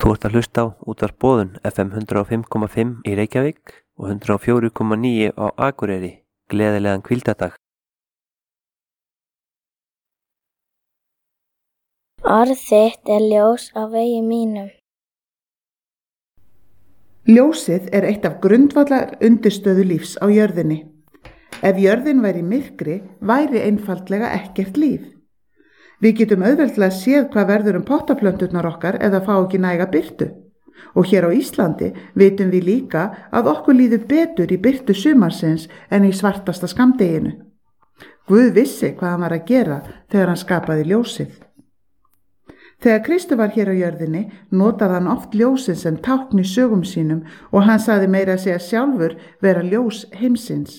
Þú ert að hlusta á Útvarp Boðun FM 105,5 í Reykjavík og 104,9 á Akureyri. Gleðilegan hvíldardag. Orð þitt er ljós á vegi mínum. Ljósið er eitt af grundvallar undirstöðu lífs á jörðinni. Ef jörðin væri í myrkri, væri einfaldlega ekkert líf. Við getum auðveldlega séð hvað verður pottaplönturnar okkar ef það fá ekki næga birtu. Og hér á Íslandi vitum við líka að okkur líður betur í birtu sumarsins en í svartasta skammdeginu. Guð vissi hvað hann var að gera þegar hann skapaði ljósið. Þegar Kristur var hér á jörðinni notaði hann oft ljósið sem tákn í sögum sínum og hann sagði meira að segja sjálfur vera ljós heimsins.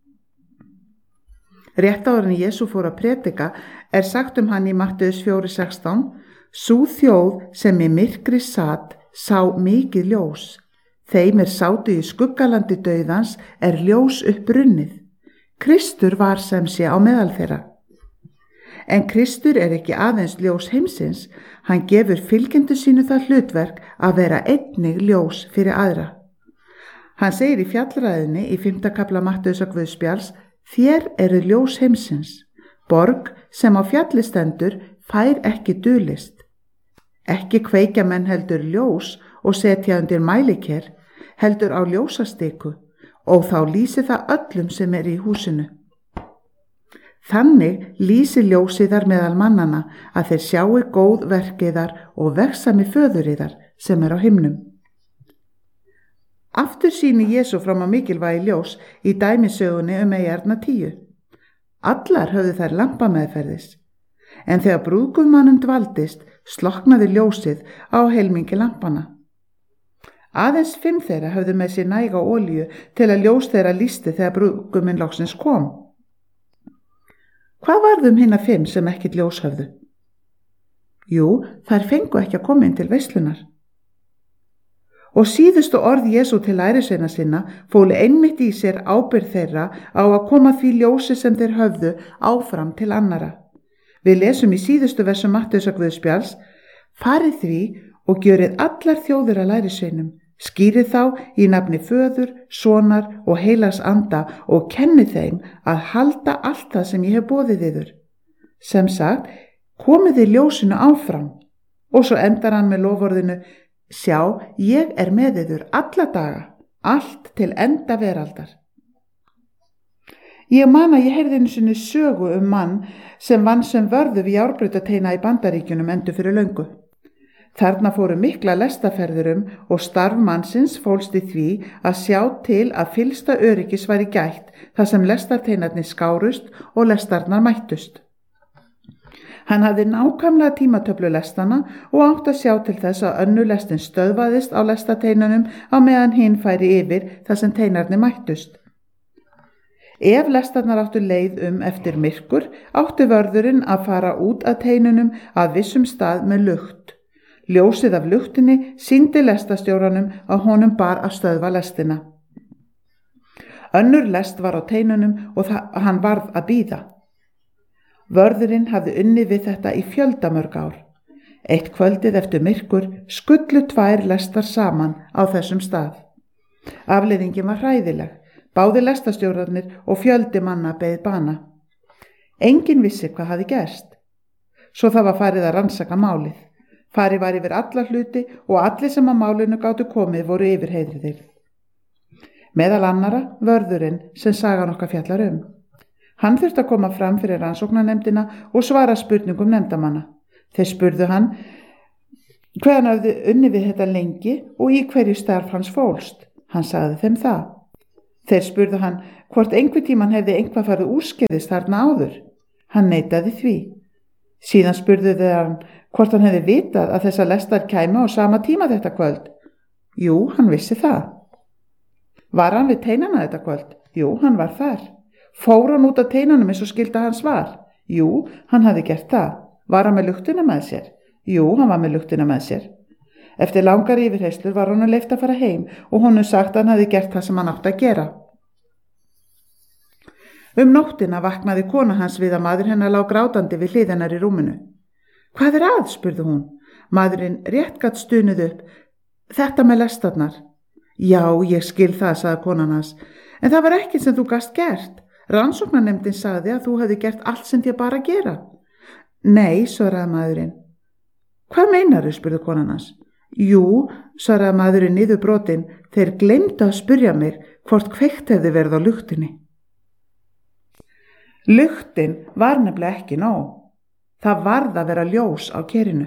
Rétt áður en Jesú fór að predika er sagt hann í Mattheus 4:16: Sú þjóð sem í myrkri sat sá mikið ljós. Þeim sátu í skuggalandi dauðans er ljós upprunnið. Kristur var sem sé á meðal þeirra. En Kristur er ekki aðeins ljós heimsins, hann gefur fylgjendur sínu það hlutverk að vera einnig ljós fyrir aðra. Hann segir í fjallræðunni í 5. kafla Mattheusar Guðspjalls: Þér eru ljós heimsins, borg sem á fjalli stendur fær ekki dulist. Ekki kveikja menn heldur ljós og setja undir mæliker, heldur á ljósastiku og þá lýsi það öllum sem í húsinu. Þannig lýsi ljósiðar meðal mannana að þeir sjái góð verkiðar og vegsami föðuriðar sem á himnum. Aftur sýni Jesú fram á mikilvægi ljós í dæmisögunni eyjarnar 10. Allar höfðu þær lampameðferðis, en þegar brúðgumannum dvaldist, slokknaði ljósið á helmingi lampana. Aðeins 5 þeirra höfðu með sér næga olíu til að ljós þeirra lýsti þegar brúðguminn loksins kom. Hvað varð hina 5 sem ekkert ljós höfðu? Jú, þær fengu ekki að koma inn til veislunar. Og síðustu orð Jesú til lærisveina sinna fólu einmitt í sér ábyrgð þeirra á að koma því ljósi sem þeir höfðu áfram til annara. Við lesum í síðustu versum Mattheusar Guðspjalls: Farið því og gjörið allar þjóðir að lærisveinum, skýrið þá í nafni Föður, Sonar og Heilags Anda og kennið þeim að halda allt það sem ég hef boðið yður. Sem sagt, komið þið ljósinu áfram. Og svo endar hann með loforðinu: Sjá, ég er með yður alla daga, allt til enda veraldar. Ég man að ég heyrði einu sinni sögu mann sem vann sem vörður við járnbrautateina í Bandaríkjunum endur fyrir löngu. Þarna fóru mikla lestaferðir og starf mannsins fólst í því að sjá til að fyllsta öryggis væri gætt þar sem lestarteinarnir skárust og lestarnar mættust. Hann hafði nákvæmlega tímatöflu lestana og átt að sjá til þess að önnur lestin stöðvaðist á lestateinunum á meðan hinn færi yfir þar sem teinarnir mættust. Ef lestarnar áttu leið eftir myrkur, átti vörðurinn að fara út að teinunum að vissum stað með lukt. Ljósið af luktinni sýndi lestastjóranum að honum bar að stöðva lestina. Önnur lest var á teinunum og hann varð að bíða. Vörðurinn hafði unnið við þetta í fjöldamörg ár. Eitt kvöldið eftir myrkur skullu 2 lestar saman á þessum stað. Afleiðingin var hræðileg. Báði lestastjórarnir og fjöldi manna beið bana. Enginn vissi hvað hafði gerst. Svo það var farið að rannsaka málið. Farið var yfir alla hluti og allir sem að málinu gátu komið voru yfirheyrðir. Meðal annara vörðurinn sem sagan okkar fjallar Hann þurfti að koma fram fyrir rannsóknarnefndina og svara spurningum nefndamanna. Þeir spurðu hann hvað hann hafði unnið við þetta lengi og í hverju starf hans fólst. Hann sagði þeim það. Þeir spurðu hann hvort einhver tíman hefði eitthvað farið úrskeiðis þarna áður. Hann neitaði því. Síðan spurðu þeir hann hvort hann hefði vitað að þessa lestar kæmu á sama tíma þetta kvöld. Jú, hann vissi það. Var hann við teinana þetta kvöld? Jú, hann var þar. Fór hann út af teinunum eins og skilda hans var? Jú, hann hafði gert það. Var hann með luktina með sér? Jú, hann var með luktina með sér. Eftir langar yfirheyrslur var honum leyft að fara heim og honum sagt að hann hafði gert það sem hann átti að gera. Nóttina vaknaði kona hans við að maður hennar lá grátandi við hlið hennar í rúminu. Hvað að, spurði hún. Maðurinn rétt gat stunið upp. Þetta með lestarnar. Já, ég skil það, sagði konan hans. En það var ekkert sem þú gast gert. Rannsóknarnefndin sagði að þú hefði gert allt sem þér bara að gera. Nei, svaraði maðurinn. Hvað meinarðu, spurði konan hans. Jú, svaraði maðurinn niðurbrotin, þeir gleymdu að spyrja mig hvort kveikt hefði verið á luktinni. Luktin var nefnilega ekki nóg. Það varð að vera ljós á kerinu.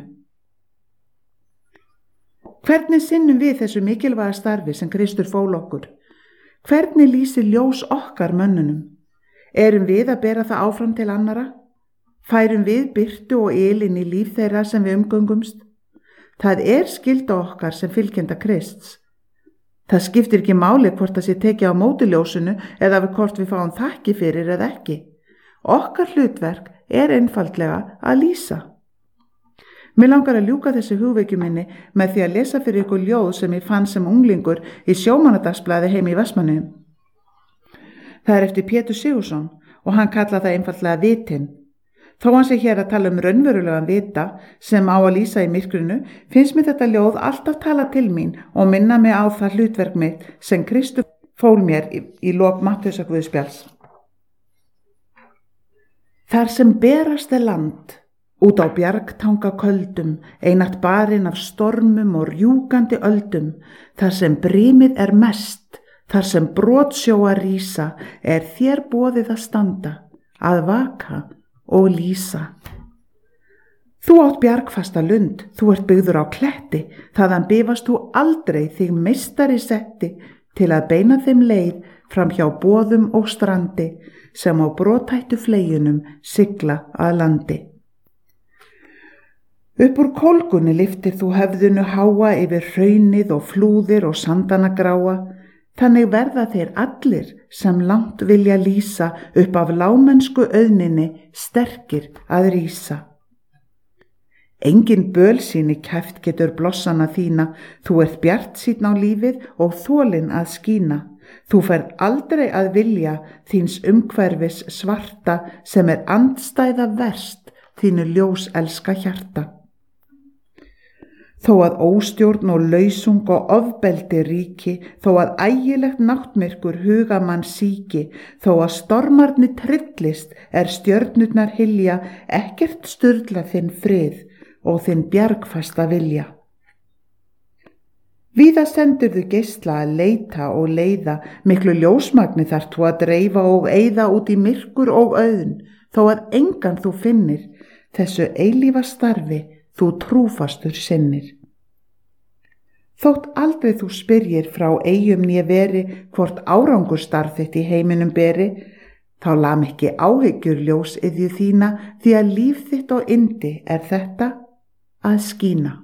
Hvernig sinnum við þessu mikilvæga starfi sem Kristur fól okkur? Hvernig lýsir ljós okkar mönnunum? Erum við að bera það áfram til annara? Færum við birtu og inn í líf þeirra sem við umgöngumst? Það skylda okkar sem fylgjenda Krists. Það skiptir ekki máli hvort það sé tekið á móti ljósinu eða hvort við fáum þakki fyrir eða ekki. Okkar hlutverk einfaldlega að lýsa. Mér langar að ljúka þessi hugvekju minni með því að lesa fyrir ykkur ljóð sem ég fann sem unglingur í Sjómannadagsblaði heim í Vestmannaeyjum. Það eftir Pétur Sigurðsson og hann kalla það einfaldlega vitin. Þó hann sé hér að tala raunverulegan vita sem á að lýsa í myrkrinu, finnst mér þetta ljóð alltaf tala til mín og minna mig á það hlutverk mitt sem Kristur fól mér í lok Mattheusarguðspjalls. Þar sem berast land, út á bjargtanga köldum, einatt barinn af stormum og rjúkandi öldum, þar sem brimið mest, þar sem brotsjóa rísa, þér boðið að standa, að vaka og lýsa. Þú átt bjargfasta lund, þú ert byggður á kletti, þaðan bifast þú aldrei þig meistari setti til að beina þeim leið fram hjá boðum og strandi sem á brotættu fleyjunum sigla að landi. Upp úr kólgunni lyftir þú höfðinu háa yfir hraunið og flúðir og sandana gráa, þannig verða þeir allir sem langt vilja lýsa upp af lámennsku auðninni sterkir að rísa. Engin bölsýni kæft getur blossana þína, þú ert bjartsýnn á lífið og þolinn að skína. Þú ferð aldrei að vilja þíns umhverfis svarta sem andstæða verst þínu ljós elska hjarta. Þó að óstjórn og lausung og ofbeldi ríki, þó að ægilegt náttmyrkur huga mann síki, þó að stormarnir trillist stjörnurnar hylja, ekkert sturla þinn frið og þinn bjargfasta vilja. Víða sendurðu geisla að leita og leiða, miklu ljósmagni þarft þú að dreifa og eyða út í myrkur og auðn, þó að engan þú finnir, þessu eilífa starfi þú trúfastur sinnir. Þótt aldrei þú spyrjir frá eyjum né veri hvort árangursstarf þitt í heiminum beri, þá lam ekki áhyggjur ljós iðju þína því að líf þitt og yndi þetta að skína.